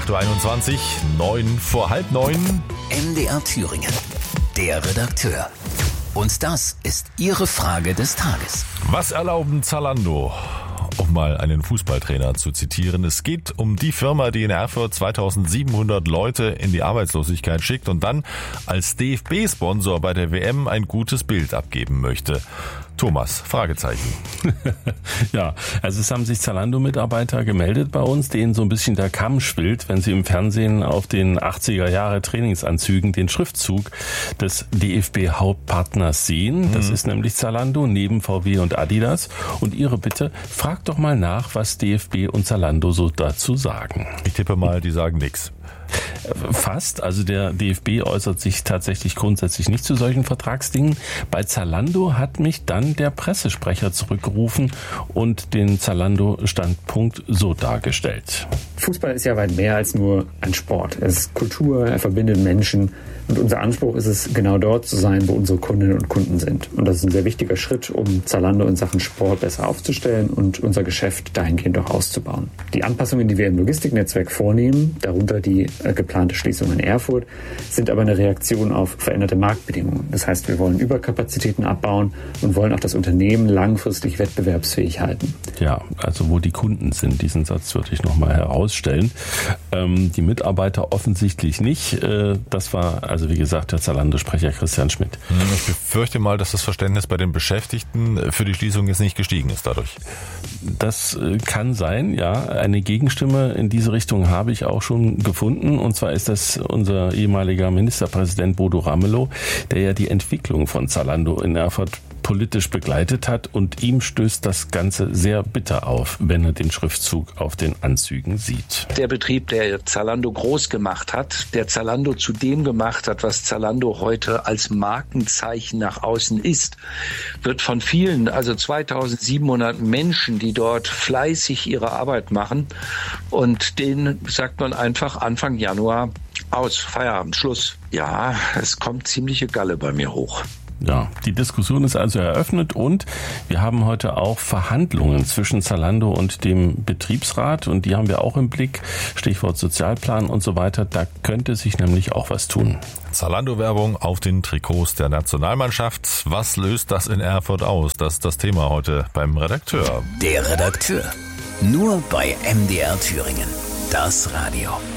8.21 Uhr, 9 vor halb 9. MDR Thüringen, der Redakteur. Und das ist Ihre Frage des Tages. Was erlauben Zalando? Um mal einen Fußballtrainer zu zitieren. Es geht um die Firma, die in Erfurt 2700 Leute in die Arbeitslosigkeit schickt und dann als DFB-Sponsor bei der WM ein gutes Bild abgeben möchte. Thomas, Fragezeichen. Ja, also es haben sich Zalando-Mitarbeiter gemeldet bei uns, denen so ein bisschen der Kamm schwillt, wenn sie im Fernsehen auf den 80er Jahre Trainingsanzügen den Schriftzug des DFB-Hauptpartners sehen. Das ist nämlich Zalando neben VW und Adidas. Und ihre Bitte, fragt doch mal nach, was DFB und Zalando so dazu sagen. Ich tippe mal, die sagen nichts. Fast. Also der DFB äußert sich tatsächlich grundsätzlich nicht zu solchen Vertragsdingen. Bei Zalando hat mich dann der Pressesprecher zurückgerufen und den Zalando-Standpunkt so dargestellt. Fußball ist ja weit mehr als nur ein Sport. Es ist Kultur, er verbindet Menschen. Und unser Anspruch ist es, genau dort zu sein, wo unsere Kundinnen und Kunden sind. Und das ist ein sehr wichtiger Schritt, um Zalando in Sachen Sport besser aufzustellen und unser Geschäft dahingehend auch auszubauen. Die Anpassungen, die wir im Logistiknetzwerk vornehmen, darunter die geplante Schließung in Erfurt, sind aber eine Reaktion auf veränderte Marktbedingungen. Das heißt, wir wollen Überkapazitäten abbauen und wollen auch das Unternehmen langfristig wettbewerbsfähig halten. Ja, also wo die Kunden sind, diesen Satz würde ich nochmal herausstellen. Die Mitarbeiter offensichtlich nicht. Das war also wie gesagt der Zalando-Sprecher Christian Schmidt. Ich befürchte mal, dass das Verständnis bei den Beschäftigten für die Schließung jetzt nicht gestiegen ist dadurch. Das kann sein, ja. Eine Gegenstimme in diese Richtung habe ich auch schon gefunden. Und zwar ist das unser ehemaliger Ministerpräsident Bodo Ramelow, der ja die Entwicklung von Zalando in Erfurt politisch begleitet hat, und ihm stößt das Ganze sehr bitter auf, wenn er den Schriftzug auf den Anzügen sieht. Der Betrieb, der Zalando groß gemacht hat, der Zalando zu dem gemacht hat, was Zalando heute als Markenzeichen nach außen ist, wird von vielen, also 2700 Menschen, die dort fleißig ihre Arbeit machen, und denen sagt man einfach Anfang Januar aus, Feierabend, Schluss. Ja, es kommt ziemliche Galle bei mir hoch. Ja, die Diskussion ist also eröffnet und wir haben heute auch Verhandlungen zwischen Zalando und dem Betriebsrat, und die haben wir auch im Blick, Stichwort Sozialplan und so weiter. Da könnte sich nämlich auch was tun. Zalando-Werbung auf den Trikots der Nationalmannschaft. Was löst das in Erfurt aus? Das ist das Thema heute beim Redakteur. Der Redakteur. Nur bei MDR Thüringen. Das Radio.